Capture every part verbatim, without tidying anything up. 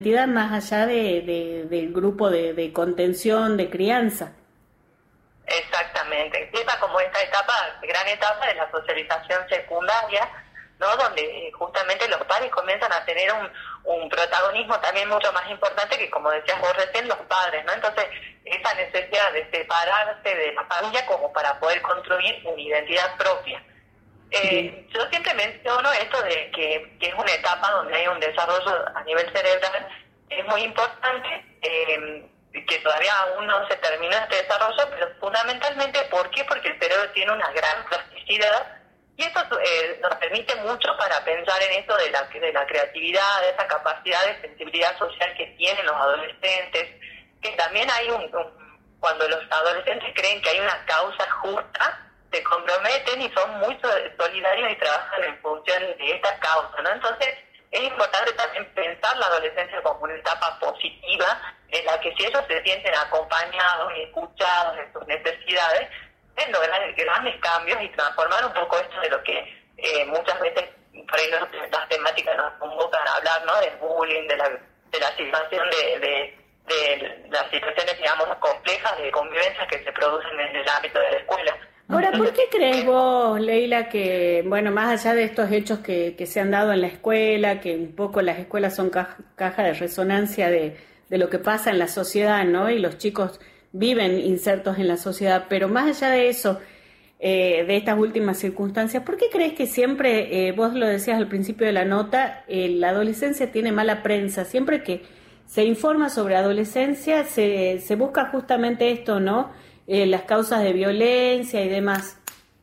identidad más allá de, de- del grupo de, de contención, de crianza. Exactamente. Empieza como esta etapa, gran etapa de la socialización secundaria, ¿no? Donde eh, justamente los padres comienzan a tener un, un protagonismo también mucho más importante que, como decías vos recién, los padres, ¿no? Entonces, esa necesidad de separarse de la familia como para poder construir una identidad propia. Eh, yo siempre menciono esto de que, que es una etapa donde hay un desarrollo a nivel cerebral, es muy importante, eh, que todavía aún no se termina este desarrollo, pero fundamentalmente, ¿por qué? Porque el cerebro tiene una gran plasticidad y eso eh, nos permite mucho para pensar en esto de la, de la creatividad, de esa capacidad de sensibilidad social que tienen los adolescentes, que también hay un, un cuando los adolescentes creen que hay una causa justa, se comprometen y son muy solidarios y trabajan en función de esta causa, ¿no? Entonces, es importante también pensar la adolescencia como una etapa positiva en la que si ellos se sienten acompañados y escuchados en sus necesidades, pueden lograr grandes cambios y transformar un poco esto de lo que eh, muchas veces por ahí no, las temáticas nos convocan a hablar, ¿no? Del bullying, de la, de la situación de, de, de las situaciones, digamos, complejas de convivencia que se producen en el ámbito de la escuela. Ahora, ¿por qué crees vos, Leila, que, bueno, más allá de estos hechos que, que se han dado en la escuela, que un poco las escuelas son caja, caja de resonancia de, de lo que pasa en la sociedad, ¿no? Y los chicos viven insertos en la sociedad, pero más allá de eso, eh, de estas últimas circunstancias, ¿por qué crees que siempre, eh, vos lo decías al principio de la nota, eh, la adolescencia tiene mala prensa? Siempre que se informa sobre adolescencia, se, se busca justamente esto, ¿no? Eh, las causas de violencia y demás.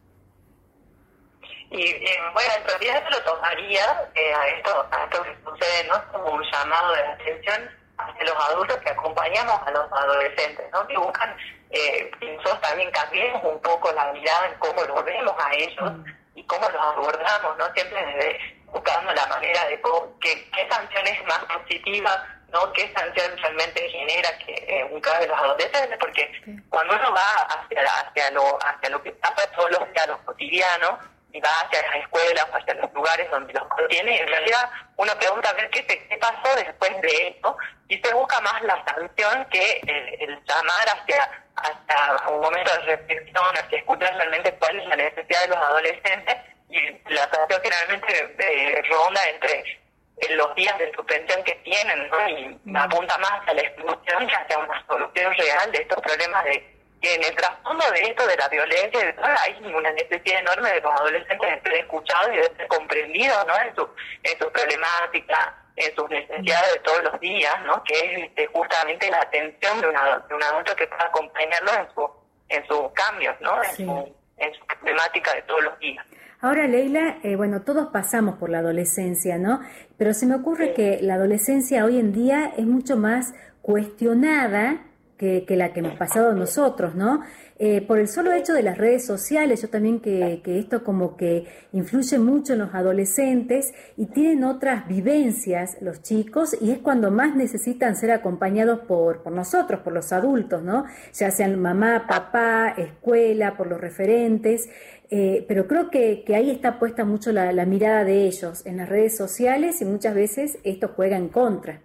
Y eh, bueno, en realidad yo lo tomaría eh, a esto a esto que sucede, ¿no? Como un llamado de atención hacia los adultos que acompañamos a los adolescentes, ¿no? Que buscan, eh, que nosotros también cambiemos un poco la mirada en cómo los vemos a ellos y cómo los abordamos, ¿no? Siempre desde buscando la manera de cómo, qué, qué sanción es más positiva, ¿no? ¿Qué sanción realmente genera que eh, un caso de los adolescentes? Porque cuando uno va hacia, hacia, lo, hacia lo que pasa todos los días, lo cotidiano, y va hacia las escuelas, hacia los lugares donde los contiene, en realidad uno pregunta a ver qué, qué pasó después de eso, y se busca más la sanción que el, el llamar hacia, hacia un momento de reflexión, hacia escuchar realmente cuál es la necesidad de los adolescentes, y la sanción generalmente eh, ronda entre los días de suspensión que tienen, ¿no? Y mm. apunta más a la exclusión que hacia una solución real de estos problemas de que en el trasfondo de esto, de la violencia, de todo, hay una necesidad enorme de los adolescentes de ser escuchados y de ser comprendidos, ¿no? En su, en su problemática, en sus necesidades de todos los días, ¿no? Que es este, justamente la atención de, una, de un adulto que pueda acompañarlos en su, en sus cambios, ¿no? En, sí. su, en su problemática de todos los días. Ahora, Leila, eh, bueno, todos pasamos por la adolescencia, ¿no? Pero se me ocurre sí. que la adolescencia hoy en día es mucho más cuestionada que, que la que nos pasado a nosotros, ¿no? Eh, por el solo hecho de las redes sociales, yo también que, que esto como que influye mucho en los adolescentes y tienen otras vivencias los chicos y es cuando más necesitan ser acompañados por, por nosotros, por los adultos, ¿no? Ya sean mamá, papá, escuela, por los referentes, eh, pero creo que, que ahí está puesta mucho la, la mirada de ellos en las redes sociales y muchas veces esto juega en contra.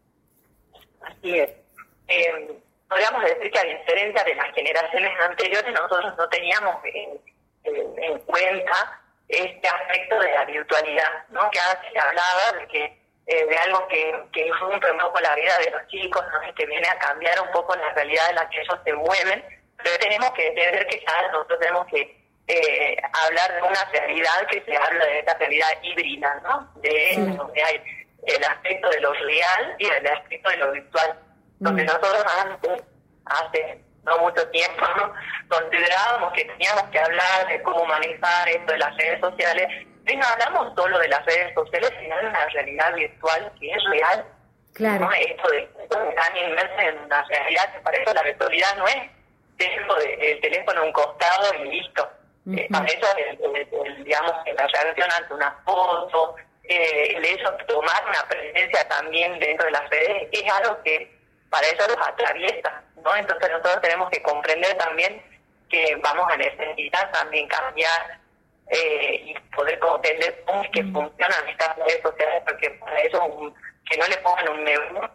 Así es. Eh... Podríamos decir que a diferencia de las generaciones anteriores, nosotros no teníamos en, en, en cuenta este aspecto de la virtualidad, ¿no? Que antes se hablaba de que eh, de algo que, que irrumpe un poco la vida de los chicos, ¿no? Que viene a cambiar un poco la realidad en la que ellos se mueven, pero tenemos que entender que ya nosotros tenemos que eh, hablar de una realidad que se habla de esta realidad híbrida, ¿no? De sí. donde hay el aspecto de lo real y el aspecto de lo virtual. Donde nosotros antes, hace no mucho tiempo, ¿no? considerábamos que teníamos que hablar de cómo manejar esto de las redes sociales, y no hablamos solo de las redes sociales, sino de una realidad virtual que es real. Claro. ¿No? Esto de tan inmersa en una realidad que para eso la virtualidad no es dejo de, el teléfono a un costado y listo. Uh-huh. Eh, para eso, el, el, el, digamos, la reacción ante una foto, eh, el hecho de tomar una presencia también dentro de las redes, es algo que para eso los atraviesa, ¿no? Entonces nosotros tenemos que comprender también que vamos a necesitar también cambiar eh, y poder comprender cómo es que funcionan estas redes sociales, porque para eso un, que no le pongan un me